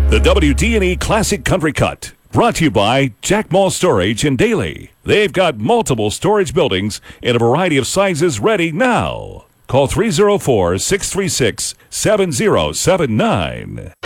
The WD&E Classic Country Cut, brought to you by Jack Mall Storage in Daly. They've got multiple storage buildings in a variety of sizes ready now. Call 304-636-7079.